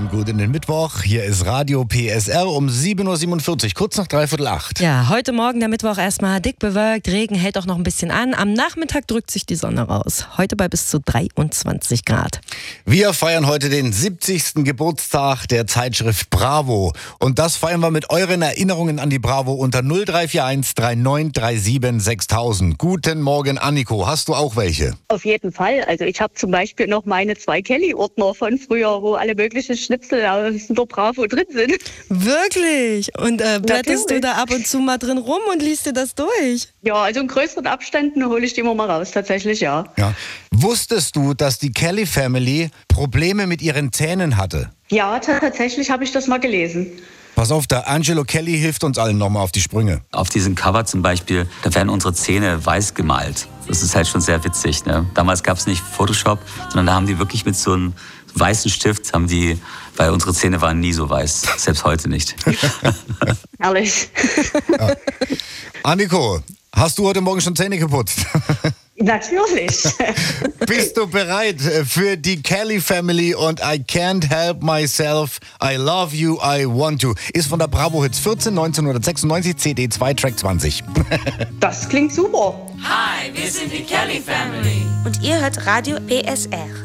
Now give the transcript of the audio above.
und gut in den Mittwoch. Hier ist Radio PSR um 7.47 Uhr, kurz nach 7:45. Ja, heute Morgen der Mittwoch erstmal dick bewölkt, Regen hält auch noch ein bisschen an. Am Nachmittag drückt sich die Sonne raus. Heute bei bis zu 23 Grad. Wir feiern heute den 70. Geburtstag der Zeitschrift Bravo. Und das feiern wir mit euren Erinnerungen an die Bravo unter 0341 3937 6000. Guten Morgen, Anniko. Hast du auch welche? Auf jeden Fall. Also ich habe zum Beispiel noch meine 2 Kelly-Ordner von früher, wo alle möglichen Schnipsel aus der Bravo drin sind. Wirklich? Und blätterst du Natürlich. da ab und zu mal drin rum und liest dir das durch? Ja, also in größeren Abständen hole ich die immer mal raus, tatsächlich, ja. Ja. Wusstest du, dass die Kelly Family Probleme mit ihren Zähnen hatte? Ja, tatsächlich habe ich das mal gelesen. Pass auf, der Angelo Kelly hilft uns allen nochmal auf die Sprünge. Auf diesem Cover zum Beispiel, da werden unsere Zähne weiß gemalt. Das ist halt schon sehr witzig. Ne? Damals gab es nicht Photoshop, sondern da haben die wirklich mit so einem weißen Stift, weil unsere Zähne waren nie so weiß, selbst heute nicht. Ehrlich. Anniko, hast du heute Morgen schon Zähne geputzt? Natürlich. Bist du bereit für die Kelly Family und I Can't Help Myself, I Love You, I Want To? Ist von der Bravo Hits 14, 1996, CD 2, Track 20. Das klingt super. Hi, wir sind die Kelly Family. Und ihr hört Radio PSR.